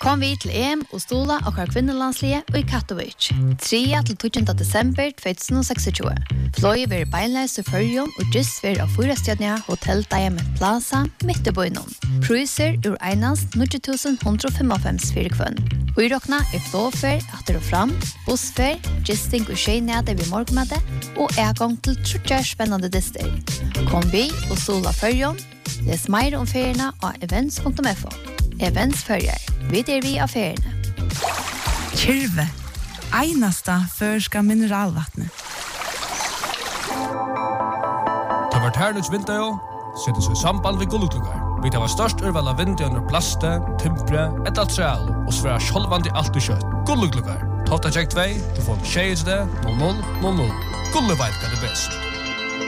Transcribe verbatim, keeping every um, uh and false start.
Kom vi til E M og stola og har kvinnelandslige og i Katowice. tredje til tjuende desember tjuetusen seksogtjúgu. Fløy ver beinleis i Førjum og just ver av Fyrastjadnia Hotel Diamond Plaza midt i bøynon. Priser ur einast nitjan tusen one hundred fimmoghálvfems fyrir kvønn. Uirokna er flåfer, atter og fram, bussfer, gisting og skjeinede ved morgenmøte og egang til trutjar spennende dister. Kom vi og stola Førjum. Les mer om feriene av events punktum f o. Events førjer. Vi er vi av feriene. Kyrve. Einasta førska mineralvattnet. Det var tærnuts vinter jo, settes i samband ved gullutlugar. Vi tar var størst urval av vinter under plaste, timpre, et altreal og sværa sjolvandi alt i kjøtt. Gullutlugar. Tofta tjekk tvei, du får tjejs det, null null null null. Gulleveit er det best.